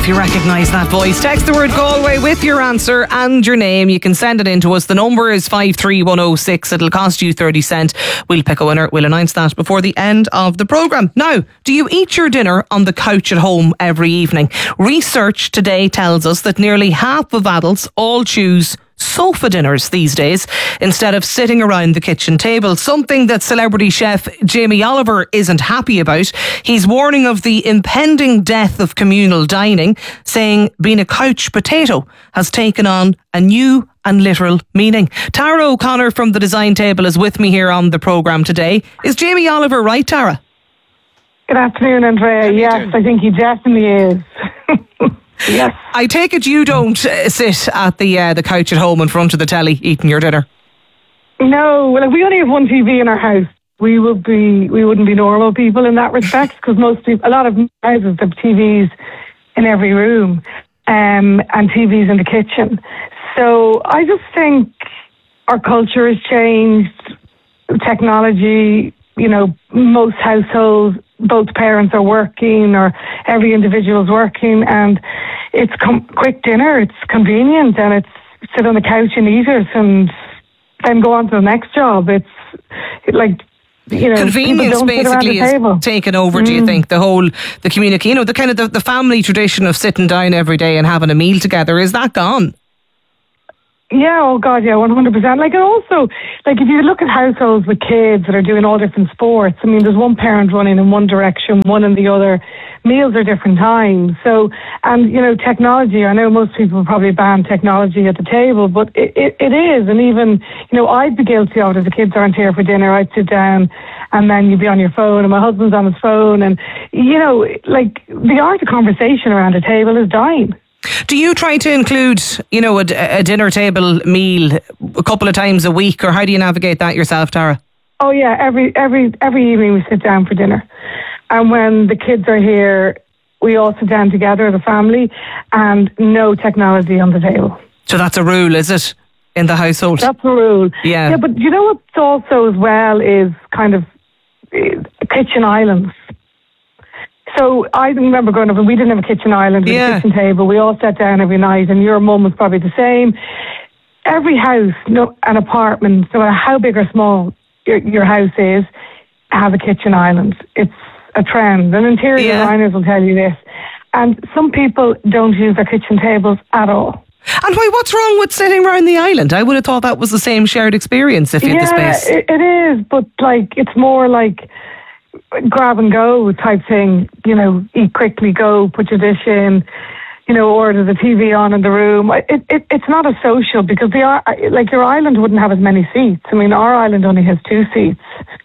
if you recognise that voice. Text the word Galway with your answer and your name. You can send it in to us. The number is 53106. It'll cost you 30 cents. We'll pick a winner. We'll announce that before the end of the programme. Now, do you eat your dinner on the couch at home every evening? Research today tells us that nearly half of adults all choose sofa dinners these days instead of sitting around the kitchen table, something that celebrity chef Jamie Oliver isn't happy about. He's warning of the impending death of communal dining, saying being a couch potato has taken on a new and literal meaning. Tara O'Connor from the Design Table is with me here on the programme today. Is Jamie Oliver right, Tara? Good afternoon, Andrea. Yes, I think he definitely is. Yes. I take it you don't sit at the couch at home in front of the telly eating your dinner? No, well, we only have one TV in our house. We wouldn't be normal people in that respect, because a lot of houses have TVs in every room, and TVs in the kitchen. So I just think our culture has changed. Technology, most households, both parents are working or every individual's working, and it's quick dinner, it's convenient, and it's sit on the couch and eat it and then go on to the next job. It's like, convenience basically is taken over. Do you think the communication, the family tradition of sitting down every day and having a meal together, is that gone? Yeah, oh God, yeah, 100%. And also, if you look at households with kids that are doing all different sports, there's one parent running in one direction, one in the other. Meals are different times. So, and, technology, I know most people probably ban technology at the table, but it is. And even, I'd be guilty of it if the kids aren't here for dinner. I'd sit down and then you'd be on your phone and my husband's on his phone. And, the art of conversation around a table is dying. Do you try to include, a dinner table meal a couple of times a week, or how do you navigate that yourself, Tara? Oh yeah, every evening we sit down for dinner, and when the kids are here, we all sit down together as a family, and no technology on the table. So that's a rule, is it, in the household? That's a rule. Yeah, but you know what's also as well is kind of kitchen islands. So I remember growing up and we didn't have a kitchen island with a kitchen table. We all sat down every night, and your mum was probably the same. Every house, an apartment, no matter how big or small your house is, has a kitchen island. It's a trend. And interior designers will tell you this. And some people don't use their kitchen tables at all. And what's wrong with sitting around the island? I would have thought that was the same shared experience if you had the space. Yeah, it is. But it's more like grab and go type thing, eat quickly, go, put your dish in, order the TV on in the room. It's not a social, because your island wouldn't have as many seats. Our island only has 2 seats.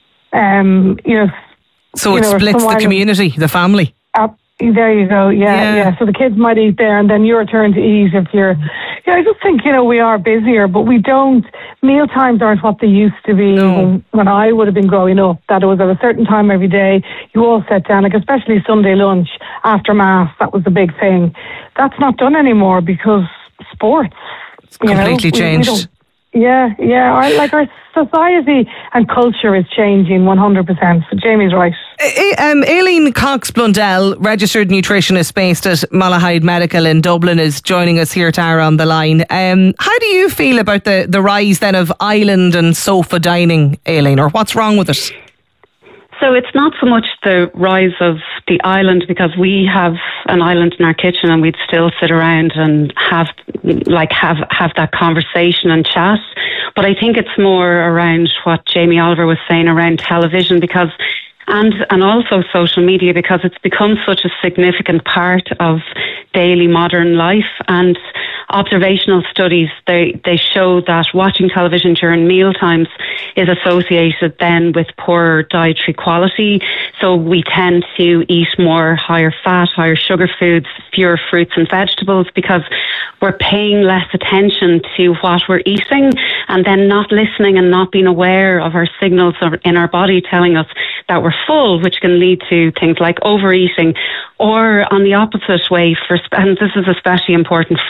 So it splits the community, the family. There you go, yeah. So the kids might eat there, and then your turn to eat if you're... I just think, we are busier, but we don't... Meal times aren't what they used to be when I would have been growing up, that it was at a certain time every day. You all sat down, especially Sunday lunch after Mass, that was the big thing. That's not done anymore because sports... It's completely changed. Our society and culture is changing 100%. So Jamie's right. Aileen Cox-Blundell, registered nutritionist based at Malahide Medical in Dublin, is joining us here, Tara, on the line. How do you feel about the rise then of island and sofa dining, Aileen, or what's wrong with it? So it's not so much the rise of the island, because we have an island in our kitchen and we'd still sit around and have that conversation and chat. But I think it's more around what Jamie Oliver was saying around television, because and also social media, because it's become such a significant part of daily modern life. And observational studies, they show that watching television during meal times is associated then with poorer dietary quality. So we tend to eat more higher fat, higher sugar foods, fewer fruits and vegetables, because we're paying less attention to what we're eating, and then not listening and not being aware of our signals in our body telling us that we're full, which can lead to things like overeating, or on the opposite way, and this is especially important for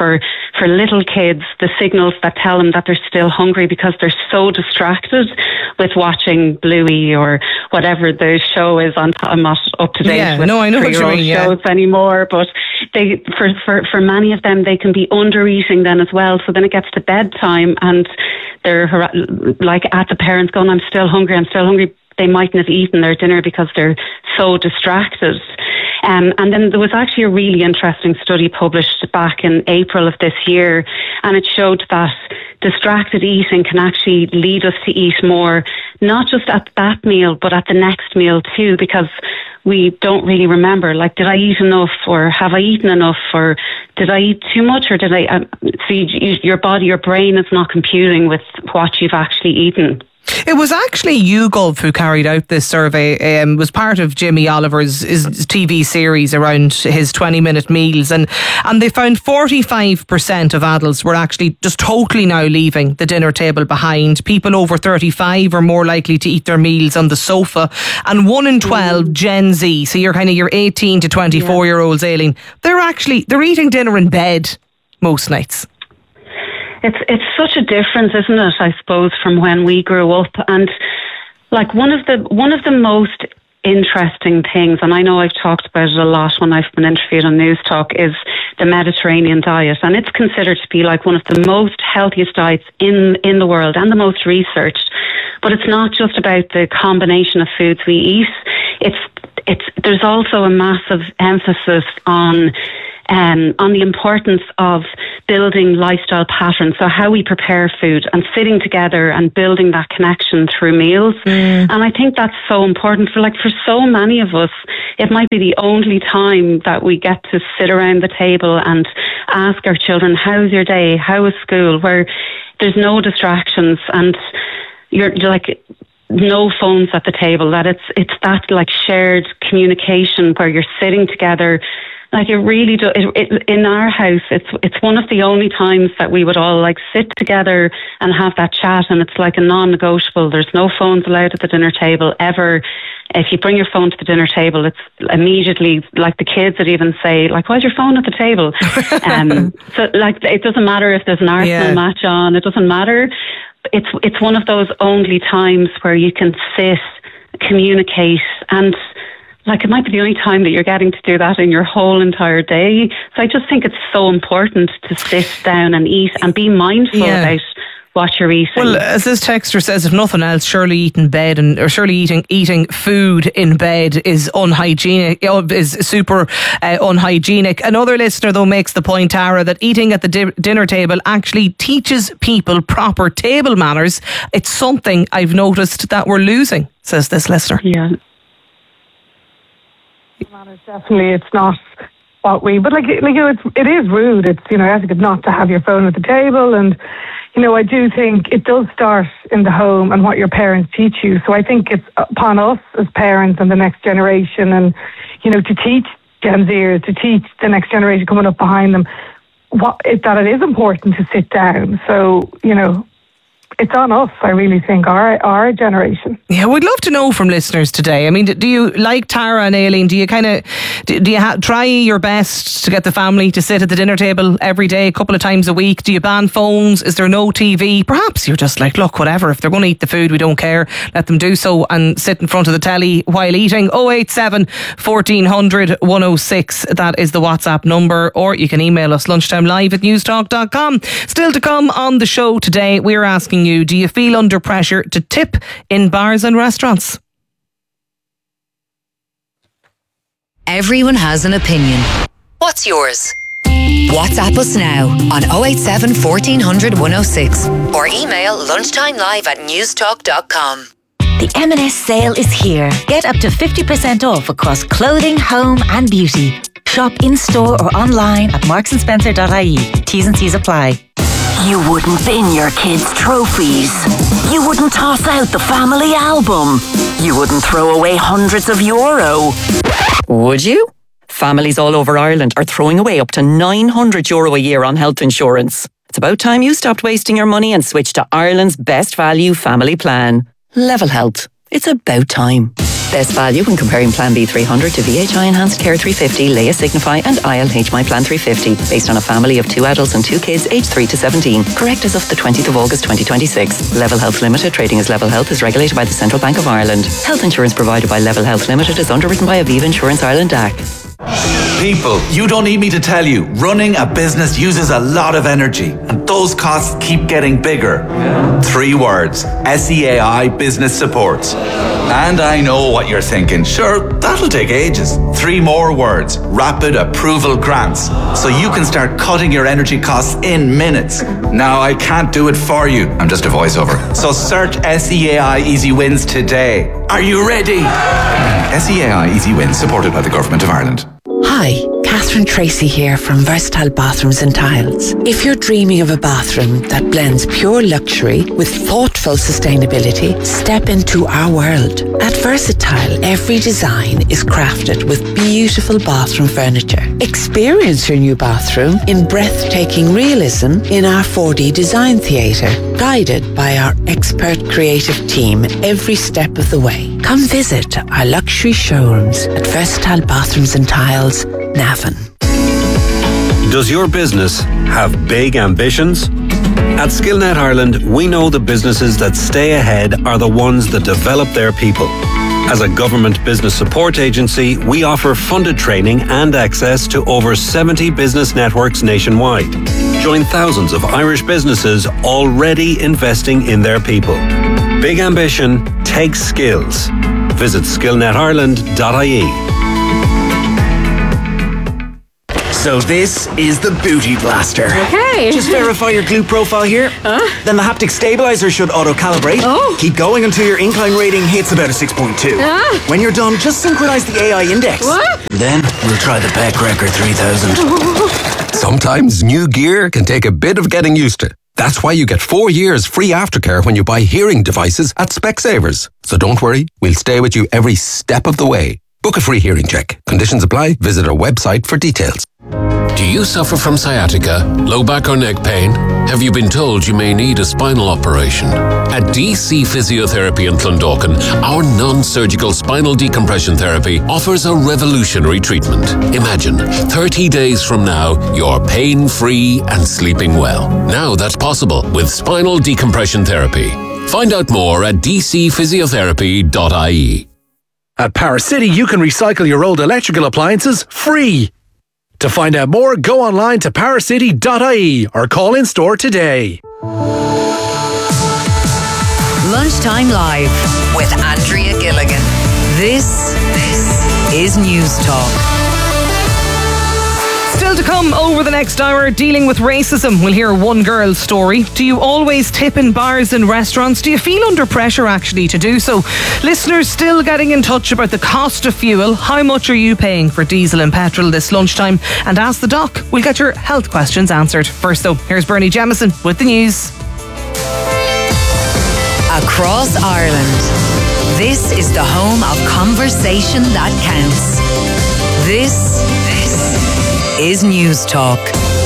for little kids, the signals that tell them that they're still hungry because they're so distracted with watching Bluey or whatever the show is on. I'm not up to date with I know what you mean, shows anymore, but they, for many of them, they can be under eating then as well. So then it gets to bedtime and they're like at the parents going, I'm still hungry. They mightn't have eaten their dinner because they're so distracted. And then there was actually a really interesting study published back in April of this year, and it showed that distracted eating can actually lead us to eat more, not just at that meal, but at the next meal too, because we don't really remember, like, did I eat enough, or have I eaten enough, or did I eat too much, or did I... your body, your brain is not computing with what you've actually eaten. It was actually YouGov who carried out this survey. It was part of Jimmy Oliver's TV series around his 20-minute meals, and they found 45% of adults were actually just totally now leaving the dinner table behind. People over 35 are more likely to eat their meals on the sofa, and 1 in 12 Gen Z, so you're kind of your 18 to 24-year-olds, Aileen, they're eating dinner in bed most nights. It's such a difference, isn't it, I suppose, from when we grew up. And like one of the most interesting things, and I know I've talked about it a lot when I've been interviewed on News Talk, is the Mediterranean diet. And it's considered to be like one of the most healthiest diets in the world and the most researched. But it's not just about the combination of foods we eat. There's also a massive emphasis on the importance of building lifestyle patterns. So how we prepare food and sitting together and building that connection through meals. And I think that's so important for so many of us. It might be the only time that we get to sit around the table and ask our children, how's your day? How is school? Where there's no distractions and you're like, no phones at the table, that it's that like shared communication where you're sitting together. Like it really does. In our house, it's one of the only times that we would all like sit together and have that chat, and it's like a non-negotiable. There's no phones allowed at the dinner table ever. If you bring your phone to the dinner table, it's immediately like the kids would even say, like, why's your phone at the table? So like it doesn't matter if there's an Arsenal match on. It doesn't matter. It's one of those only times where you can sit, communicate, and like it might be the only time that you're getting to do that in your whole entire day. So I just think it's so important to sit down and eat and be mindful about what you're eating. Well, as this texter says, if nothing else, surely eating food in bed is unhygienic, is super unhygienic. Another listener though makes the point, Tara, that eating at the dinner table actually teaches people proper table manners. It's something I've noticed that we're losing, says this listener. Yeah. Definitely, it's not what we. But it is rude. It's I think it's not to have your phone at the table, and I do think it does start in the home and what your parents teach you. So I think it's upon us as parents and the next generation, and to teach Gen Zers, to teach the next generation coming up behind them, that it is important to sit down. So it's on us, I really think, our generation. Yeah, we'd love to know from listeners today. I mean, do you, like Tara and Aileen, do you try your best to get the family to sit at the dinner table every day, a couple of times a week? Do you ban phones? Is there no TV? Perhaps you're just like, look, whatever, if they're going to eat the food, we don't care. Let them do so and sit in front of the telly while eating. 087 1400 106, that is the WhatsApp number, or you can email us lunchtimelive@newstalk.com. Still to come on the show today, we're asking you, do you feel under pressure to tip in bars and restaurants? Everyone has an opinion. What's yours? WhatsApp us now on 087 1400 106 or email lunchtimelive@newstalk.com. The M&S sale is here. Get up to 50% off across clothing, home and beauty. Shop in-store or online at marksandSpencer.ie. T's and C's apply. You wouldn't bin your kids' trophies. You wouldn't toss out the family album. You wouldn't throw away hundreds of euro. Would you? Families all over Ireland are throwing away up to €900 a year on health insurance. It's about time you stopped wasting your money and switched to Ireland's best value family plan. Level Health. It's about time. Best value when comparing Plan B 300 to VHI Enhanced Care 350, Leia Signify and ILH My Plan 350, based on a family of 2 adults and 2 kids aged 3 to 17. Correct as of the 20th of August 2026. Level Health Limited, trading as Level Health, is regulated by the Central Bank of Ireland. Health insurance provided by Level Health Limited is underwritten by Aviva Insurance Ireland DAC. People, you don't need me to tell you, running a business uses a lot of energy, and those costs keep getting bigger. 3 words: SEAI Business Support. And I know what you're thinking. Sure, that'll take ages. 3 more words: Rapid Approval Grants. So you can start cutting your energy costs in minutes. Now, I can't do it for you. I'm just a voiceover. So search SEAI Easy Wins today. Are you ready? SEAI Easy Wins, supported by the Government of Ireland. Hi, Catherine Tracy here from Versatile Bathrooms and Tiles. If you're dreaming of a bathroom that blends pure luxury with thoughtful sustainability, step into our world. At Versatile, every design is crafted with beautiful bathroom furniture. Experience your new bathroom in breathtaking realism in our 4D design theatre, guided by our expert creative team every step of the way. Come visit our luxury showrooms at Versatile Bathrooms and Tiles, Navan. Does your business have big ambitions? At Skillnet Ireland, we know the businesses that stay ahead are the ones that develop their people. As a government business support agency, we offer funded training and access to over 70 business networks nationwide. Join thousands of Irish businesses already investing in their people. Big ambition takes skills. Visit skillnetireland.ie. So this is the Booty Blaster. Okay. Just verify your glute profile here. Then the haptic stabilizer should auto-calibrate. Keep going until your incline rating hits about a 6.2. When you're done, just synchronize the AI index. What? Then we'll try the Beck Record 3000. Sometimes new gear can take a bit of getting used to. That's why you get 4 years free aftercare when you buy hearing devices at Specsavers. So don't worry, we'll stay with you every step of the way. Book a free hearing check. Conditions apply. Visit our website for details. Do you suffer from sciatica, low back or neck pain? Have you been told you may need a spinal operation? At DC Physiotherapy in Clondalkin, our non-surgical spinal decompression therapy offers a revolutionary treatment. Imagine, 30 days from now, you're pain-free and sleeping well. Now that's possible with spinal decompression therapy. Find out more at dcphysiotherapy.ie. At Power City, you can recycle your old electrical appliances free. To find out more, go online to powercity.ie or call in store today. Lunchtime Live with Andrea Gilligan. This is News Talk. Still to come over the next hour, dealing with racism. We'll hear one girl's story. Do you always tip in bars and restaurants? Do you feel under pressure actually to do so? Listeners still getting in touch about the cost of fuel. How much are you paying for diesel and petrol this lunchtime? And Ask the Doc. We'll get your health questions answered. First though, here's Bernie Jamieson with the news. Across Ireland, this is the home of conversation that counts. This is News Talk.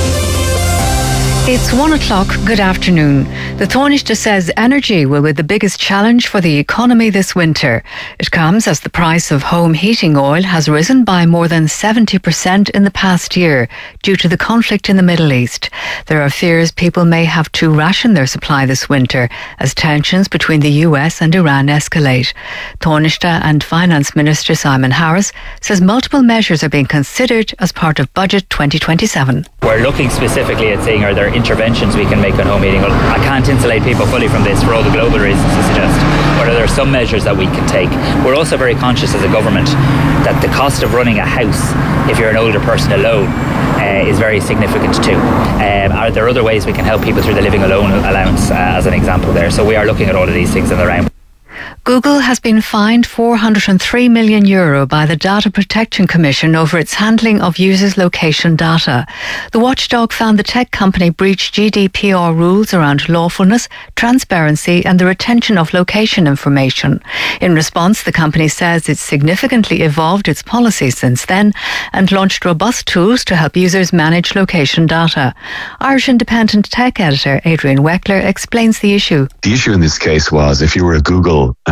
It's 1 o'clock. Good afternoon. The Taoiseach says energy will be the biggest challenge for the economy this winter. It comes as the price of home heating oil has risen by more than 70% in the past year due to the conflict in the Middle East. There are fears people may have to ration their supply this winter as tensions between the US and Iran escalate. Taoiseach and Finance Minister Simon Harris says multiple measures are being considered as part of Budget 2027. We're looking specifically at seeing are there interventions we can make on home heating. Well, I can't insulate people fully from this for all the global reasons you suggest, but there are some measures that we can take. We're also very conscious as a government that the cost of running a house, if you're an older person alone, is very significant too. Are there other ways we can help people through the living alone allowance as an example there? So we are looking at all of these things in the round. Google has been fined €403 million by the Data Protection Commission over its handling of users' location data. The watchdog found the tech company breached GDPR rules around lawfulness, transparency and the retention of location information. In response, the company says it's significantly evolved its policies since then and launched robust tools to help users manage location data. Irish Independent tech editor Adrian Weckler explains the issue. The issue in this case was if you were a Google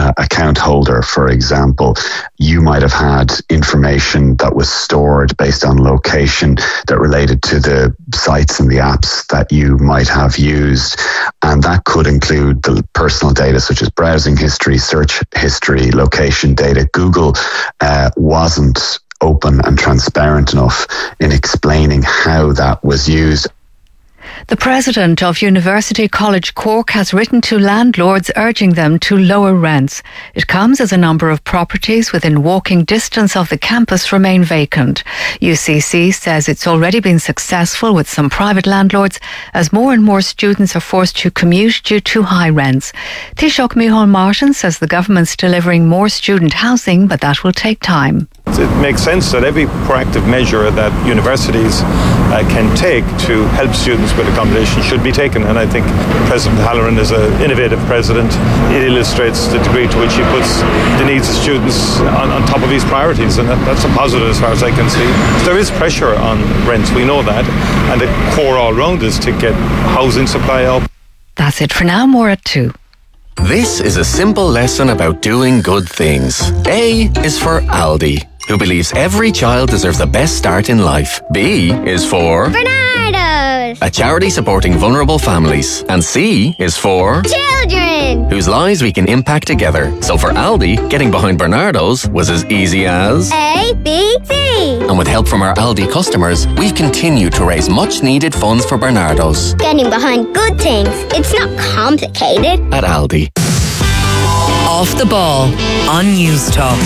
account holder, for example, you might have had information that was stored based on location that related to the sites and the apps that you might have used. And that could include the personal data such as browsing history, search history, location data. Google wasn't open and transparent enough in explaining how that was used. The president of University College Cork has written to landlords urging them to lower rents. It comes as a number of properties within walking distance of the campus remain vacant. UCC says it's already been successful with some private landlords as more and more students are forced to commute due to high rents. Taoiseach Micheál Martin says the government's delivering more student housing, but that will take time. It makes sense that every proactive measure that universities can take to help students with accommodation should be taken, and I think President Halloran is an innovative president. It illustrates the degree to which he puts the needs of students on top of his priorities, and that's a positive as far as I can see. There is pressure on rents, we know that, and the core all round is to get housing supply up. That's it for now, more at 2. This is a simple lesson about doing good things. A is for Aldi, who believes every child deserves the best start in life. B is for Bernardo's, a charity supporting vulnerable families. And C is for children, whose lives we can impact together. So for Aldi, getting behind Bernardo's was as easy as A, B, C. And with help from our Aldi customers, we've continued to raise much needed funds for Bernardo's. Getting behind good things, it's not complicated. At Aldi. Off the Ball on News Talk.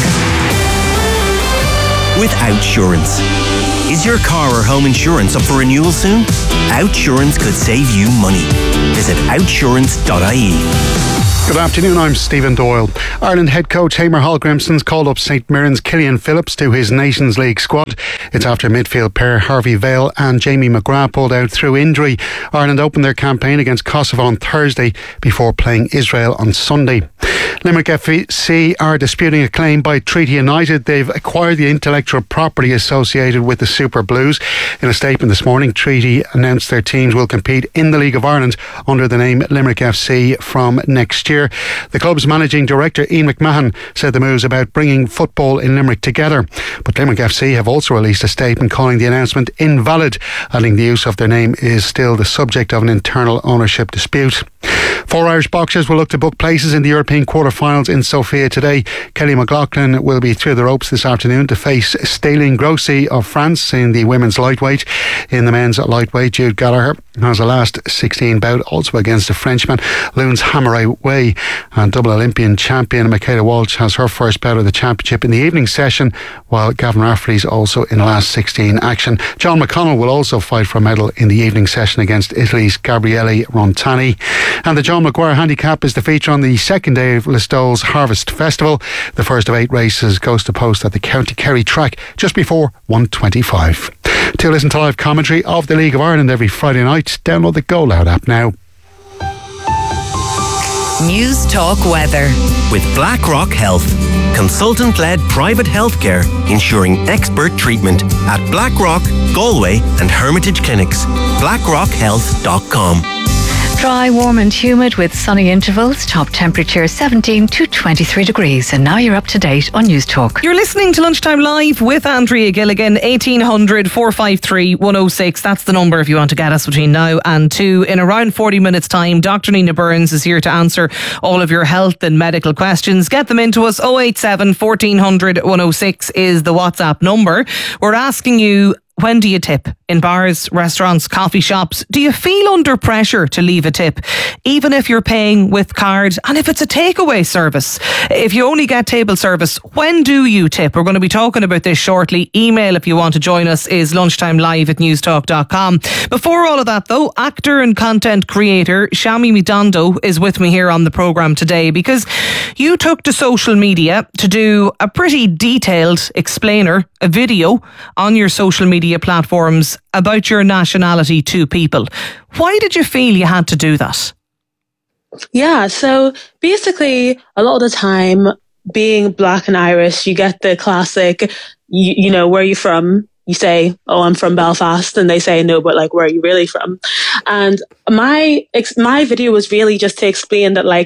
With Outsurance. Is your car or home insurance up for renewal soon? Outsurance could save you money. Visit outsurance.ie. Good afternoon, I'm Stephen Doyle. Ireland head coach Hamer Hallgrimson's called up St Mirren's Killian Phillips to his Nations League squad. It's after midfield pair Harvey Vale and Jamie McGrath pulled out through injury. Ireland opened their campaign against Kosovo on Thursday before playing Israel on Sunday. Limerick FC are disputing a claim by Treaty United. They've acquired the intellectual property associated with the Super Blues. In a statement this morning, Treaty announced their teams will compete in the League of Ireland under the name Limerick FC from next year. The club's managing director Ian McMahon said the move's about bringing football in Limerick together. But Limerick FC have also released a statement calling the announcement invalid, adding the use of their name is still the subject of an internal ownership dispute. 4 Irish boxers will look to book places in the European quarter-finals in Sofia today. Kelly McLaughlin will be through the ropes this afternoon to face Stalin Grossi of France in the women's lightweight. In the men's lightweight, Jude Gallagher has a last 16 bout also against the Frenchman Louns Hammarawy, and double Olympian champion Michaela Walsh has her first bout of the championship in the evening session, while Gavin Rafferty's also in the last 16 action. John McConnell will also fight for a medal in the evening session against Italy's Gabriele Rontani. And the John Maguire Handicap is the feature on the second day of Listow's Harvest Festival. The first of 8 races goes to post at the County Kerry track just before 1:25. To listen to live commentary of the League of Ireland every Friday night, download the Go Loud app now. News Talk Weather. With BlackRock Health. Consultant-led private healthcare ensuring expert treatment at BlackRock, Galway and Hermitage Clinics. BlackRockHealth.com. Dry, warm and humid with sunny intervals. Top temperature 17 to 23 degrees. And now you're up to date on News Talk. You're listening to Lunchtime Live with Andrea Gilligan. 1800 453 106. That's the number if you want to get us between now and 2. In around 40 minutes time, Dr. Nina Burns is here to answer all of your health and medical questions. Get them into us. 087 1400 106 is the WhatsApp number. We're asking you, when do you tip? In bars, restaurants, coffee shops? Do you feel under pressure to leave a tip, even if you're paying with card and if it's a takeaway service? If you only get table service, when do you tip? We're going to be talking about this shortly. Email if you want to join us is lunchtimelive@newstalk.com. Before all of that though, actor and content creator Shami Midondo is with me here on the programme today because you took to social media to do a pretty detailed explainer, a video on your social media platforms about your nationality to people. Why did you feel you had to do that? Yeah, so basically a lot of the time being Black and Irish, you get the classic, you know, where are you from? You say, oh, I'm from Belfast, and they say, no, but like, where are you really from? And my video was really just to explain that, like,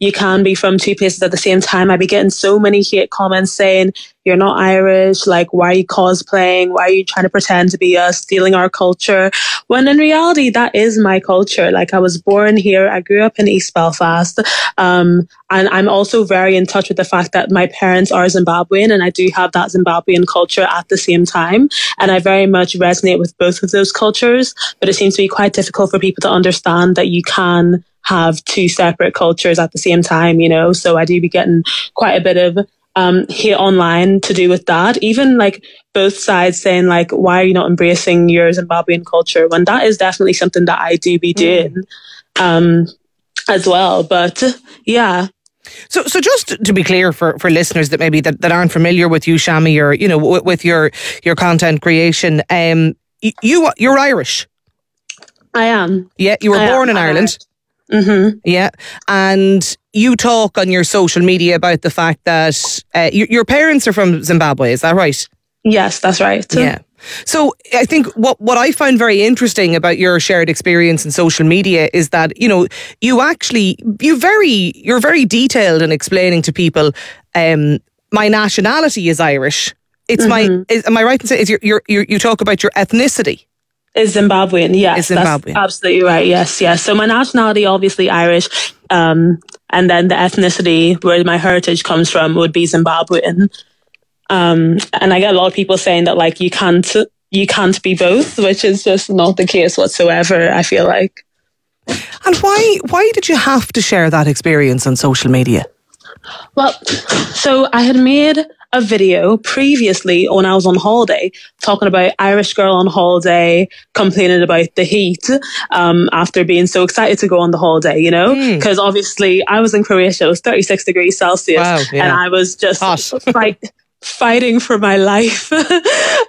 you can be from two places at the same time. I'd be getting so many hate comments saying, you're not Irish, like, why are you cosplaying? Why are you trying to pretend to be us, stealing our culture? When in reality, that is my culture. Like, I was born here, I grew up in East Belfast, and I'm also very in touch with the fact that my parents are Zimbabwean, and I do have that Zimbabwean culture at the same time. And I very much resonate with both of those cultures, but it seems to be quite difficult for people to understand that you can have two separate cultures at the same time, you know? So I do be getting quite a bit of hate online to do with that. Even like both sides saying like, why are you not embracing your Zimbabwean culture? When that is definitely something that I do be doing as well. But yeah. So just to be clear for listeners that maybe that aren't familiar with you, Shami, or, you know, with your content creation, you're Irish. I am. Yeah, you were born in Ireland. Mm-hmm. Yeah, and you talk on your social media about the fact that your parents are from Zimbabwe. Is that right? Yes, that's right. Yeah. So I think what I find very interesting about your shared experience in social media is that, you know, you're very detailed in explaining to people, my nationality is Irish. It's am I right in saying you talk about your ethnicity? Is Zimbabwean, yes. Is Zimbabwean. That's absolutely right, yes. So my nationality, obviously Irish, and then the ethnicity where my heritage comes from would be Zimbabwean. And I get a lot of people saying that like you can't be both, which is just not the case whatsoever, I feel like. And why did you have to share that experience on social media? Well, so I had made a video previously when I was on holiday talking about Irish girl on holiday complaining about the heat after being so excited to go on the holiday, you know, because obviously I was in Croatia, it was 36 degrees Celsius, and I was just fighting for my life.